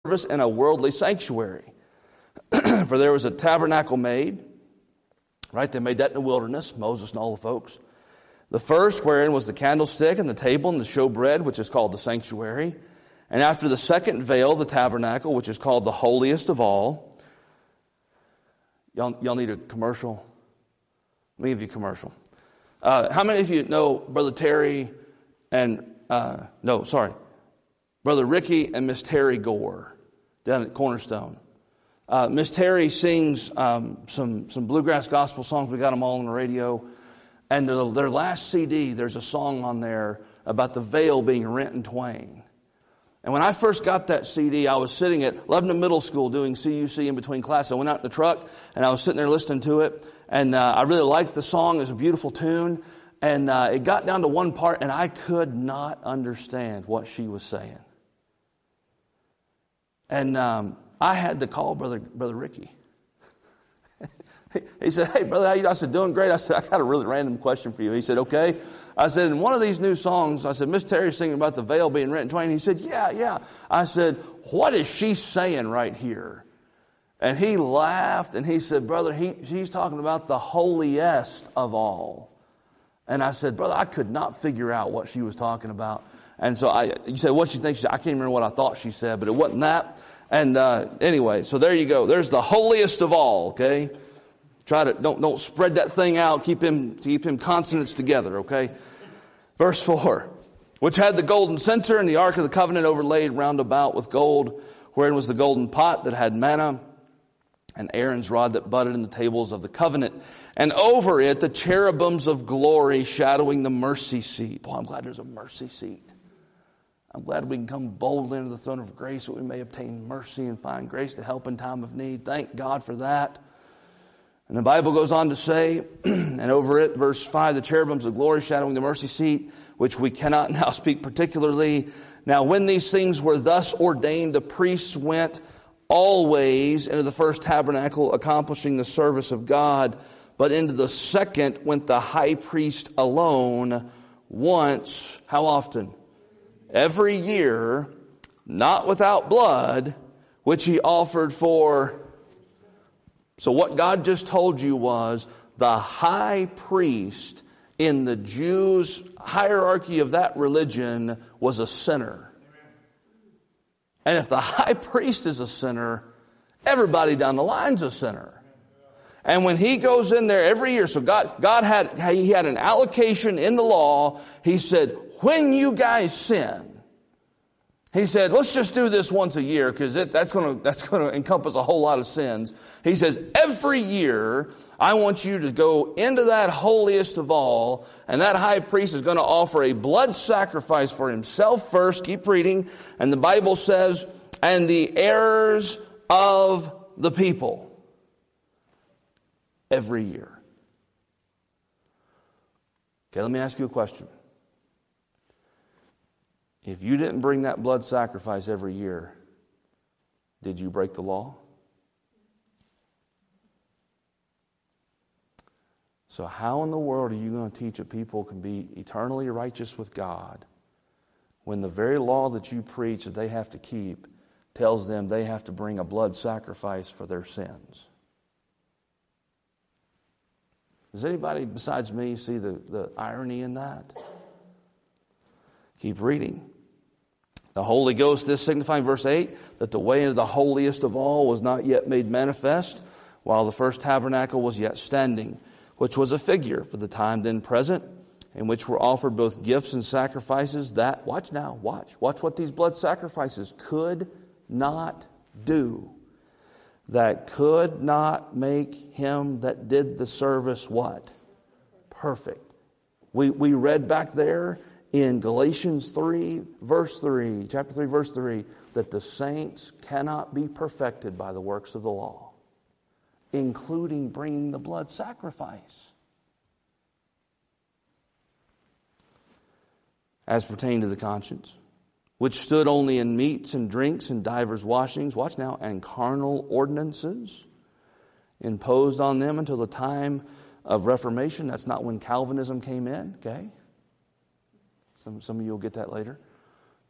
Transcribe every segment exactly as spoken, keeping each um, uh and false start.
service in a worldly sanctuary. For there was a tabernacle made, right? They made that in the wilderness, Moses and all the folks. The first wherein was the candlestick and the table and the showbread, which is called the sanctuary. And after the second veil, the tabernacle, which is called the holiest of all. Y'all, y'all need a commercial? Let me give you a commercial. Uh, how many of you know Brother Terry and, uh, no, sorry, Brother Ricky and Miss Terry Gore down at Cornerstone? Uh, Miss Terry sings um, some, some bluegrass gospel songs. We got them all on the radio. And their, their last C D, there's a song on there about the veil being rent in twain. And when I first got that C D, I was sitting at Lebanon Middle School doing C U C in between classes. I went out in the truck, and I was sitting there listening to it. And uh, I really liked the song. It was a beautiful tune. And uh, it got down to one part, and I could not understand what she was saying. And um, I had to call Brother Brother Ricky. He said, "Hey, brother, how you doing?" I said, "Doing great." I said, "I got a really random question for you." He said, "Okay." I said, "In one of these new songs," I said, "Miss Terry's singing about the veil being rent in twain." He said, "Yeah, yeah." I said, "What is she saying right here?" And he laughed and he said, "Brother, he, she's talking about the holiest of all." And I said, "Brother, I could not figure out what she was talking about." And so I, you said, "What she thinks?" She said, "I can't remember what I thought she said, but it wasn't that." And uh, anyway, so there you go. There's the holiest of all, okay? Try to, don't, don't spread that thing out. Keep him, keep him consonants together, okay? Verse four, which had the golden censer and the ark of the covenant overlaid round about with gold, wherein was the golden pot that had manna, and Aaron's rod that budded in the tables of the covenant. And over it, the cherubims of glory shadowing the mercy seat. Boy, I'm glad there's a mercy seat. I'm glad we can come boldly into the throne of grace that we may obtain mercy and find grace to help in time of need. Thank God for that. And the Bible goes on to say, and over it, verse five, the cherubims of glory shadowing the mercy seat, which we cannot now speak particularly. Now, when these things were thus ordained, the priests went always into the first tabernacle, accomplishing the service of God. But into the second went the high priest alone, once, how often? Every year, not without blood, which he offered for. So what God just told you was the high priest in the Jews' hierarchy of that religion was a sinner. And if the high priest is a sinner, everybody down the line's a sinner. And when he goes in there every year, so God, God had, he had an allocation in the law. He said, when you guys sin, he said, let's just do this once a year because that's going to that's going to encompass a whole lot of sins. He says, every year, I want you to go into that holiest of all, and that high priest is going to offer a blood sacrifice for himself first. Keep reading. And the Bible says, and the heirs of the people. Every year. Okay, let me ask you a question. If you didn't bring that blood sacrifice every year, did you break the law? So how in the world are you going to teach a people can be eternally righteous with God when the very law that you preach that they have to keep tells them they have to bring a blood sacrifice for their sins? Does anybody besides me see the, the irony in that? Keep reading. The Holy Ghost, this signifying, verse eight, that the way into the holiest of all was not yet made manifest, while the first tabernacle was yet standing, which was a figure for the time then present, in which were offered both gifts and sacrifices that, watch now, watch, watch what these blood sacrifices could not do. That could not make him that did the service what? Perfect. We, we read back there in Galatians three, verse three, chapter three, verse three, that the saints cannot be perfected by the works of the law, including bringing the blood sacrifice. As pertained to the conscience, which stood only in meats and drinks and divers washings, watch now, and carnal ordinances imposed on them until the time of Reformation. That's not when Calvinism came in, okay? Some, some of you will get that later.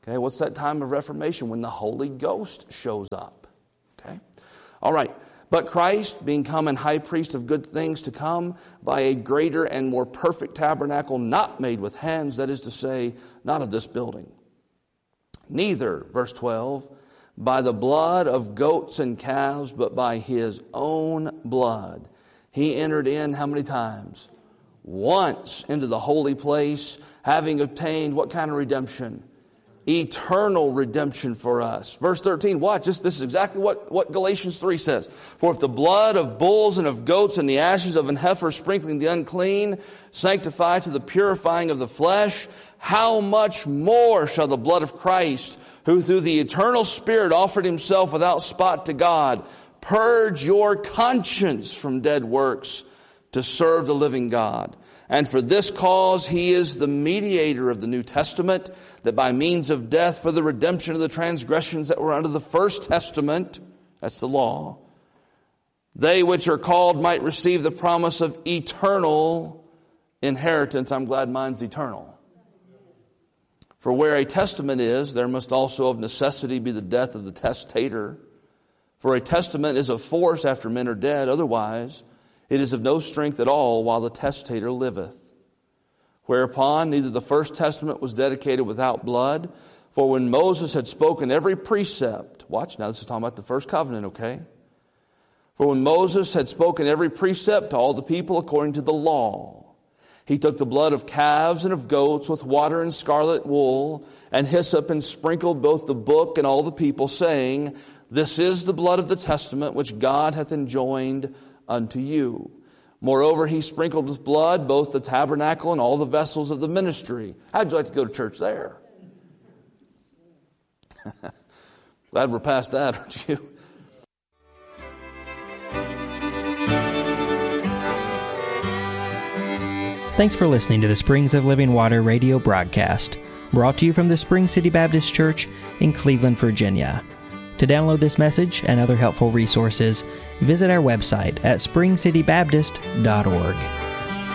Okay, what's that time of Reformation? When the Holy Ghost shows up. Okay, all right. But Christ, being come and high priest of good things to come, by a greater and more perfect tabernacle, not made with hands, that is to say, not of this building. Neither, verse twelve, by the blood of goats and calves, but by his own blood. He entered in how many times? Once into the holy place, having obtained what kind of redemption? Eternal redemption for us. Verse thirteen, watch this. This is exactly what, what Galatians three says. For if the blood of bulls and of goats and the ashes of an heifer sprinkling the unclean sanctify to the purifying of the flesh, how much more shall the blood of Christ, who through the eternal Spirit offered himself without spot to God, purge your conscience from dead works to serve the living God. And for this cause he is the mediator of the New Testament, that by means of death for the redemption of the transgressions that were under the first testament, that's the law, they which are called might receive the promise of eternal inheritance. I'm glad mine's eternal. For where a testament is, there must also of necessity be the death of the testator. For a testament is of force after men are dead, otherwise it is of no strength at all while the testator liveth. Whereupon neither the first testament was dedicated without blood, for when Moses had spoken every precept, watch now, this is talking about the first covenant, okay? For when Moses had spoken every precept to all the people according to the law, he took the blood of calves and of goats with water and scarlet wool and hyssop and sprinkled both the book and all the people, saying, this is the blood of the testament which God hath enjoined unto you. Moreover, he sprinkled with blood both the tabernacle and all the vessels of the ministry. How'd you like to go to church there? Glad we're past that, aren't you? Thanks for listening to the Springs of Living Water radio broadcast, brought to you from the Spring City Baptist Church in Cleveland, Virginia. To download this message and other helpful resources, visit our website at spring city baptist dot org.